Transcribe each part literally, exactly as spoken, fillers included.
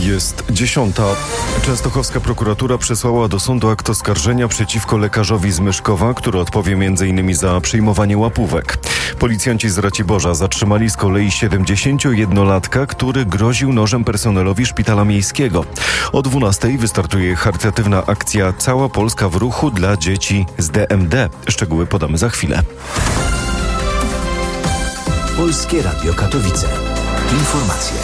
Jest dziesiąta. Częstochowska prokuratura przesłała do sądu akt oskarżenia przeciwko lekarzowi z Myszkowa, który odpowie między innymi za przyjmowanie łapówek. Policjanci z Raciborza zatrzymali z kolei siedemdziesięciojednolatka, który groził nożem personelowi szpitala miejskiego. O dwunastej wystartuje charytatywna akcja Cała Polska w ruchu dla dzieci z D M D. Szczegóły podamy za chwilę. Polskie Radio Katowice. Informacje.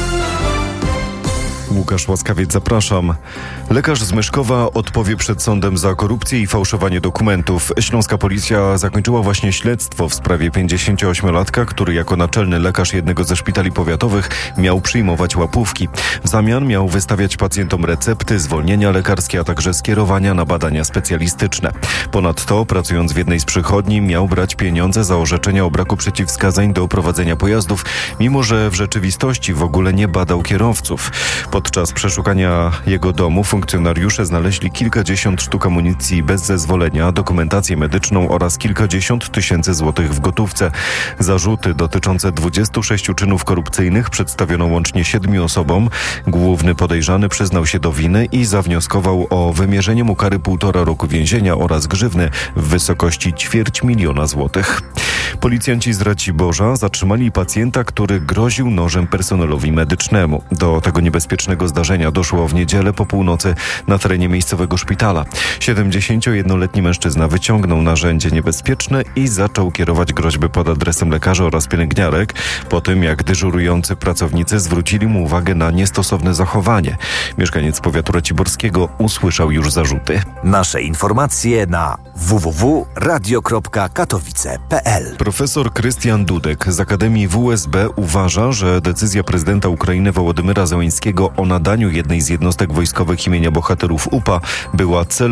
Łukasz Łaskawiec, zapraszam. Lekarz z Myszkowa odpowie przed sądem za korupcję i fałszowanie dokumentów. Śląska policja zakończyła właśnie śledztwo w sprawie pięćdziesięcioośmiolatka, który jako naczelny lekarz jednego ze szpitali powiatowych miał przyjmować łapówki. W zamian miał wystawiać pacjentom recepty, zwolnienia lekarskie, a także skierowania na badania specjalistyczne. Ponadto, pracując w jednej z przychodni, miał brać pieniądze za orzeczenia o braku przeciwwskazań do prowadzenia pojazdów, mimo że w rzeczywistości w ogóle nie badał kierowców. Podczas przeszukania jego domu funkcjonariusze znaleźli kilkadziesiąt sztuk amunicji bez zezwolenia, dokumentację medyczną oraz kilkadziesiąt tysięcy złotych w gotówce. Zarzuty dotyczące dwudziestu sześciu czynów korupcyjnych przedstawiono łącznie siedmiu osobom. Główny podejrzany przyznał się do winy i zawnioskował o wymierzenie mu kary półtora roku więzienia oraz grzywny w wysokości ćwierć miliona złotych. Policjanci z Raciborza zatrzymali pacjenta, który groził nożem personelowi medycznemu. Do tego niebezpiecznego zdarzenia doszło w niedzielę po północy na terenie miejscowego szpitala. siedemdziesięciojednoletni mężczyzna wyciągnął narzędzie niebezpieczne i zaczął kierować groźby pod adresem lekarzy oraz pielęgniarek, po tym jak dyżurujący pracownicy zwrócili mu uwagę na niestosowne zachowanie. Mieszkaniec powiatu raciborskiego usłyszał już zarzuty. Nasze informacje na w w w kropka radio kropka katowice kropka p l. Profesor Krystian Dudek z Akademii W S B uważa, że decyzja prezydenta Ukrainy Wołodymyra Zełenskiego o nadaniu jednej z jednostek wojskowych imienia bohaterów U P A była celem